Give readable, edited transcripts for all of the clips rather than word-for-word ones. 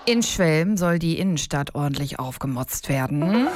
In Schwelm soll die Innenstadt ordentlich aufgemotzt werden.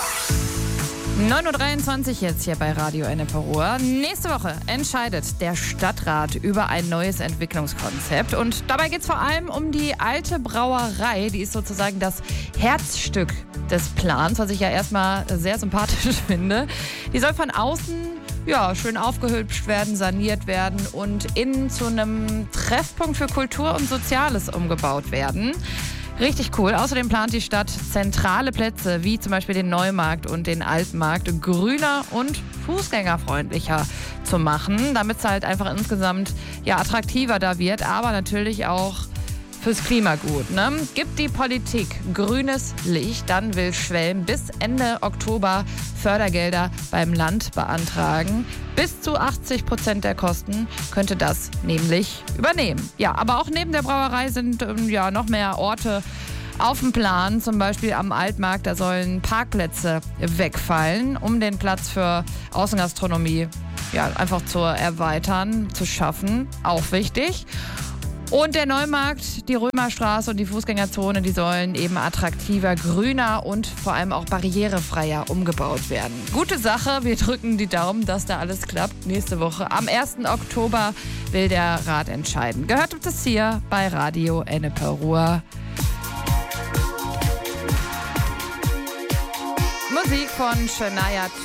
9.23 Uhr jetzt hier bei Radio Ennepe Ruhr. Nächste Woche entscheidet der Stadtrat über ein neues Entwicklungskonzept. Und dabei geht es vor allem um die alte Brauerei. Die ist sozusagen das Herzstück des Plans, was ich ja erstmal sehr sympathisch finde. Die soll von außen schön aufgehübscht werden, saniert werden und innen zu einem Treffpunkt für Kultur und Soziales umgebaut werden. Richtig cool. Außerdem plant die Stadt, zentrale Plätze wie zum Beispiel den Neumarkt und den Altmarkt grüner und fußgängerfreundlicher zu machen, damit es halt einfach insgesamt attraktiver da wird, aber natürlich auch fürs Klima gut. Ne? Gibt die Politik grünes Licht, dann will Schwelm bis Ende Oktober Fördergelder beim Land beantragen. Bis zu 80% der Kosten könnte das nämlich übernehmen. Ja, aber auch neben der Brauerei sind noch mehr Orte auf dem Plan. Zum Beispiel am Altmarkt, da sollen Parkplätze wegfallen, um den Platz für Außengastronomie einfach zu erweitern, zu schaffen. Auch wichtig. Und der Neumarkt, die Römerstraße und die Fußgängerzone, die sollen eben attraktiver, grüner und vor allem auch barrierefreier umgebaut werden. Gute Sache, wir drücken die Daumen, dass da alles klappt. Nächste Woche, am 1. Oktober, will der Rat entscheiden. Gehört habt es hier bei Radio Ennepe Ruhr. Musik von Shania